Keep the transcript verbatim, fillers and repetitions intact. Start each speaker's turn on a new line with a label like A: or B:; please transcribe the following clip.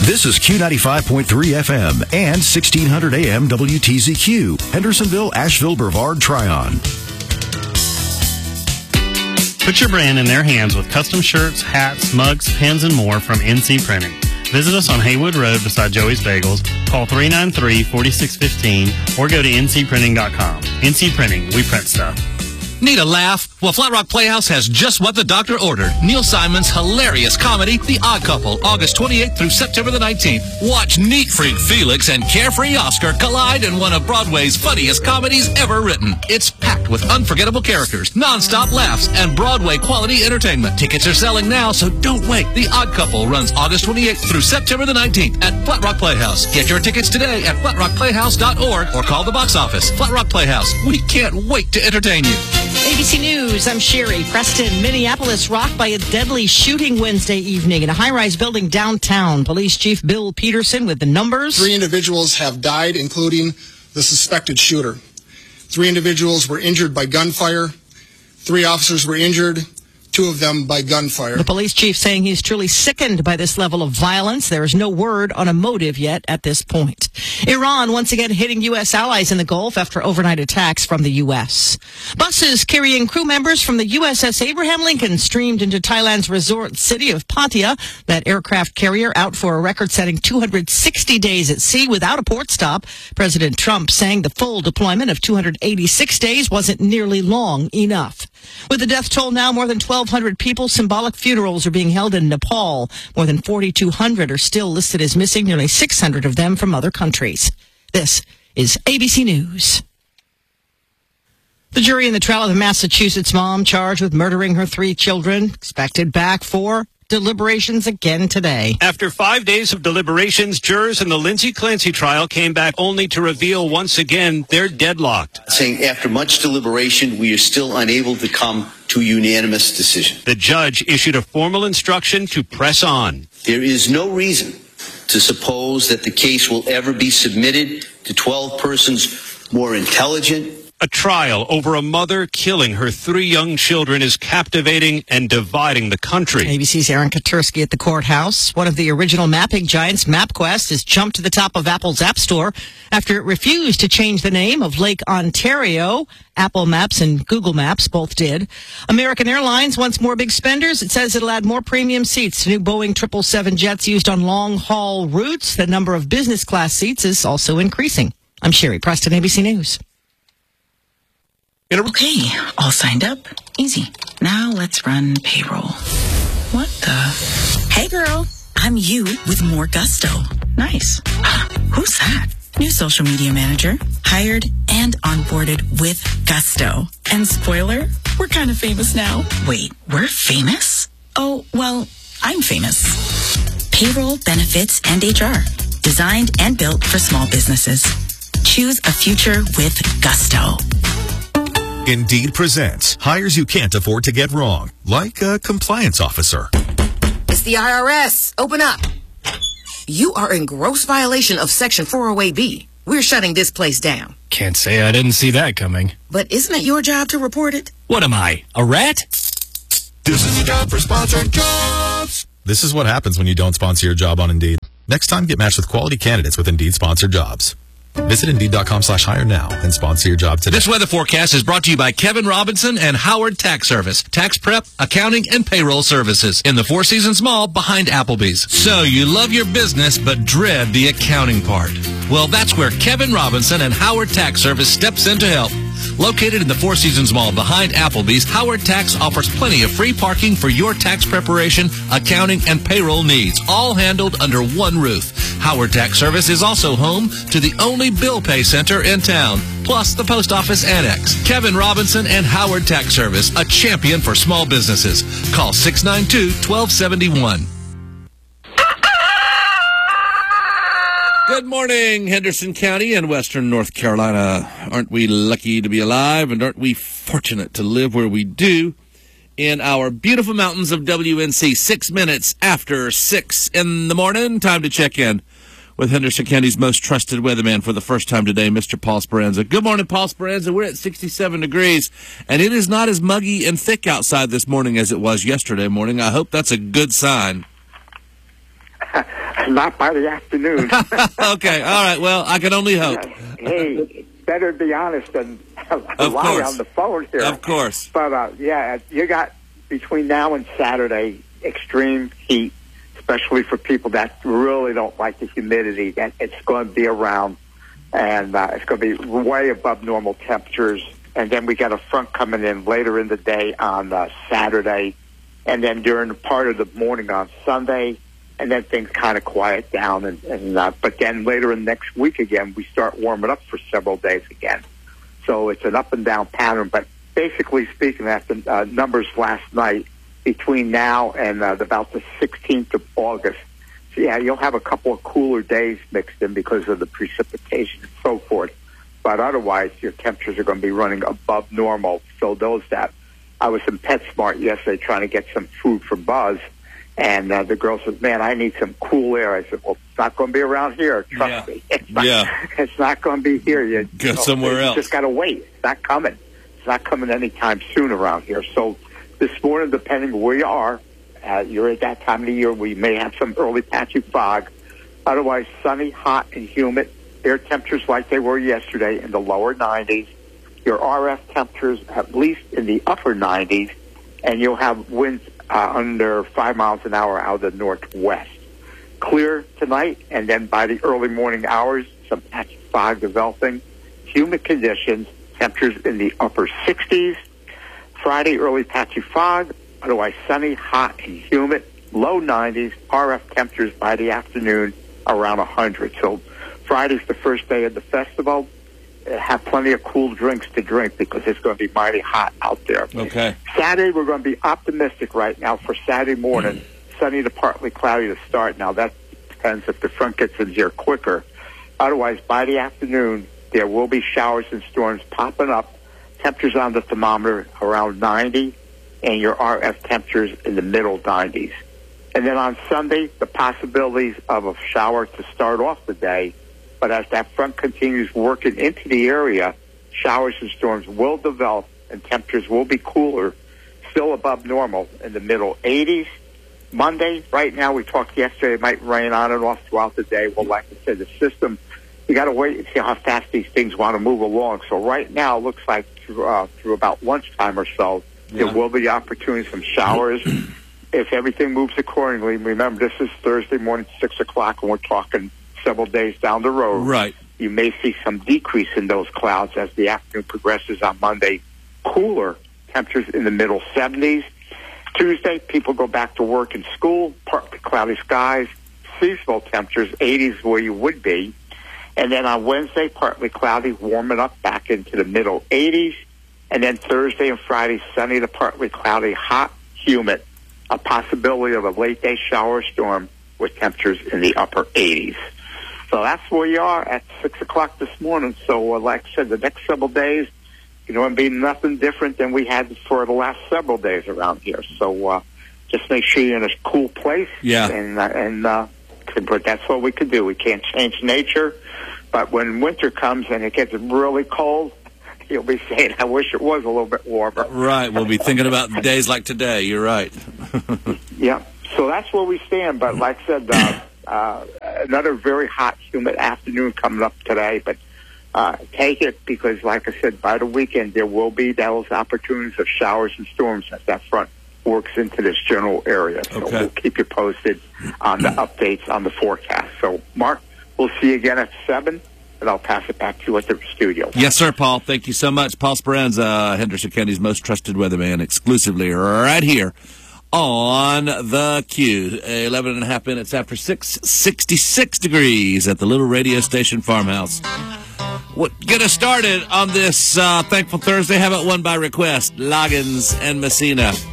A: This is Q ninety-five point three F M and sixteen hundred A M W T Z Q, Hendersonville, Asheville, Brevard, Tryon.
B: Put your brand in their hands with custom shirts, hats, mugs, pins, and more from N C Printing. Visit us on Haywood Road beside Joey's Bagels. Call three nine three, four six one five or go to N C printing dot com. N C Printing, we print stuff.
C: Need a laugh? Well, Flat Rock Playhouse has just what the doctor ordered. Neil Simon's hilarious comedy, The Odd Couple, August twenty-eighth through September the nineteenth. Watch Neat Freak Felix and Carefree Oscar collide in one of Broadway's funniest comedies ever written. It's packed with unforgettable characters, non-stop laughs, and Broadway quality entertainment. Tickets are selling now, so don't wait. The Odd Couple runs August twenty-eighth through September the nineteenth at Flat Rock Playhouse. Get your tickets today at flat rock playhouse dot org or call the box office. Flat Rock Playhouse. We can't wait to entertain you.
D: A B C News, I'm Sherry. Preston, Minneapolis rocked by a deadly shooting Wednesday evening in a high-rise building downtown. Police Chief Bill Peterson with the numbers.
E: Three individuals have died, including the suspected shooter. Three individuals were injured by gunfire. Three officers were injured, two of them by gunfire.
D: The police chief saying he's truly sickened by this level of violence. There is no word on a motive yet at this point. Iran once again hitting U S allies in the Gulf after overnight attacks from the U S. Buses carrying crew members from the U S S Abraham Lincoln streamed into Thailand's resort city of Pattaya. That aircraft carrier out for a record-setting two hundred sixty days at sea without a port stop. President Trump saying the full deployment of two hundred eighty-six days wasn't nearly long enough. With the death toll now more than twelve hundred people, symbolic funerals are being held in Nepal. More than forty-two hundred are still listed as missing, nearly six hundred of them from other countries. This is A B C News. The jury in the trial of the Massachusetts mom charged with murdering her three children expected back for deliberations again today.
F: After five days of deliberations, jurors in the Lindsay Clancy trial came back only to reveal once again they're deadlocked.
G: Saying after much deliberation, we are still unable to come to a unanimous decision.
F: The judge issued a formal instruction to press on.
G: There is no reason to suppose that the case will ever be submitted to twelve persons more intelligent.
F: A trial over a mother killing her three young children is captivating and dividing the country.
D: A B C's Aaron Katursky at the courthouse. One of the original mapping giants, MapQuest, has jumped to the top of Apple's App Store after it refused to change the name of Lake Ontario. Apple Maps and Google Maps both did. American Airlines wants more big spenders. It says it'll add more premium seats to new Boeing triple seven jets used on long-haul routes. The number of business class seats is also increasing. I'm Sherry Preston, A B C News.
H: Okay, all signed up. Easy. Now let's run payroll. What the? Hey girl, I'm you with more gusto. Nice. Who's that? New social media manager. Hired and onboarded with gusto. And spoiler, we're kind of famous now. Wait, we're famous? Oh, well, I'm famous. Payroll, benefits, and H R. Designed and built for small businesses. Choose a future with gusto.
I: Indeed presents hires you can't afford to get wrong, like a compliance officer.
J: It's the I R S. Open up. You are in gross violation of Section four oh eight B. We're shutting this place down.
K: Can't say I didn't see that coming.
J: But isn't it your job to report it?
K: What am I, a rat?
I: This is the job for sponsored jobs. This is what happens when you don't sponsor your job on Indeed. Next time, get matched with quality candidates with Indeed sponsored jobs. Visit Indeed.com slash hire now and sponsor your job today.
C: This weather forecast is brought to you by Kevin Robinson and Howard Tax Service. Tax prep, accounting, and payroll services in the Four Seasons Mall behind Applebee's. So you love your business but dread the accounting part. Well, that's where Kevin Robinson and Howard Tax Service steps in to help. Located in the Four Seasons Mall behind Applebee's, Howard Tax offers plenty of free parking for your tax preparation, accounting, and payroll needs, all handled under one roof. Howard Tax Service is also home to the only bill pay center in town, plus the post office annex. Kevin Robinson and Howard Tax Service, a champion for small businesses. Call six nine two, one two seven one.
L: Good morning, Henderson County and Western North Carolina. Aren't we lucky to be alive, and aren't we fortunate to live where we do in our beautiful mountains of W N C? Six minutes after six in the morning. Time to check in with Henderson County's most trusted weatherman for the first time today, Mister Paul Speranza. Good morning, Paul Speranza. We're at sixty-seven degrees, and it is not as muggy and thick outside this morning as it was yesterday morning. I hope that's a good sign.
M: Not by the afternoon.
L: Okay, all right. Well, I can only hope.
M: Hey, better be honest than
L: Of
M: lie
L: course.
M: on the phone here.
L: Of course.
M: But, uh, yeah, you got between now and Saturday extreme heat, especially for people that really don't like the humidity. That it's going to be around, and uh, it's going to be way above normal temperatures. And then we got a front coming in later in the day on uh, Saturday, and then during the part of the morning on Sunday, and then things kind of quiet down. And, and uh, but then later in next week again, we start warming up for several days again. So it's an up and down pattern. But basically speaking, after uh, numbers last night, between now and uh, about the sixteenth of August, so yeah, you'll have a couple of cooler days mixed in because of the precipitation and so forth. But otherwise, your temperatures are going to be running above normal. So those that, I was in PetSmart yesterday trying to get some food for Buzz, and uh, the girl said, man, I need some cool air. I said, well, it's not going to be around here. Trust
L: Yeah.
M: me. It's not,
L: Yeah.
M: it's not going to be here. You,
L: Go
M: you know,
L: somewhere
M: you
L: else.
M: just got to wait. It's not coming. It's not coming anytime soon around here. So this morning, depending where you are, uh, you're at that time of the year where you may have some early patchy fog. Otherwise, sunny, hot, and humid. Air temperatures like they were yesterday in the lower nineties. Your R F temperatures at least in the upper nineties. And you'll have winds uh, under five miles an hour out of the northwest. Clear tonight, and then by the early morning hours, some patchy fog developing. Humid conditions, temperatures in the upper sixties. Friday, early patchy fog, otherwise sunny, hot, and humid. Low nineties, R F temperatures by the afternoon around one hundred. So Friday's the first day of the festival. Uh, have plenty of cool drinks to drink because it's going to be mighty hot out there.
L: Okay.
M: Saturday, we're going to be optimistic right now for Saturday morning. Mm. Sunny to partly cloudy to start. Now, that depends if the front gets in here quicker. Otherwise, by the afternoon, there will be showers and storms popping up. Temperatures on the thermometer around ninety, and your R F temperatures in the middle nineties. And then on Sunday, the possibilities of a shower to start off the day. But as that front continues working into the area, showers and storms will develop, and temperatures will be cooler, still above normal in the middle eighties. Monday, right now, we talked yesterday, it might rain on and off throughout the day. Well, like I said, the system, you got to wait and see how fast these things want to move along. So right now, it looks like through, uh, through about lunchtime or so, yeah. there will be opportunities for showers. If everything moves accordingly, remember, this is Thursday morning, six o'clock, and we're talking several days down the road.
L: Right.
M: You may see some decrease in those clouds as the afternoon progresses on Monday. Cooler temperatures in the middle seventies. Tuesday, people go back to work and school, partly cloudy skies, seasonal temperatures, eighties where you would be. And then on Wednesday, partly cloudy, warming up back into the middle eighties. And then Thursday and Friday, sunny to partly cloudy, hot, humid. A possibility of a late-day shower storm with temperatures in the upper eighties. So that's where you are at six o'clock this morning. So uh, like I said, the next several days, you know, it'll be nothing different than we had for the last several days around here. So uh, just make sure you're in a cool place.
L: Yeah.
M: And, uh, and uh, but that's what we can do. We can't change nature. But when winter comes and it gets really cold, you'll be saying, I wish it was a little bit warmer.
L: Right. We'll be thinking about days like today. You're right.
M: Yeah. So that's where we stand. But like I said, uh, uh, another very hot, humid afternoon coming up today. But uh, take it because, like I said, by the weekend, there will be those opportunities of showers and storms as that front works into this general area. So
L: Okay.
M: we'll keep you posted on the updates on the forecast. So, Mark, we'll see you again at seven. And I'll pass it back to you at the studio.
L: Yes, sir, Paul. Thank you so much. Paul Speranza, Henderson County's most trusted weatherman, exclusively right here on the Q. eleven and a half minutes after six, sixty-six degrees at the little radio station farmhouse. What get us started on this uh, Thankful Thursday? How about one by request? Loggins and Messina.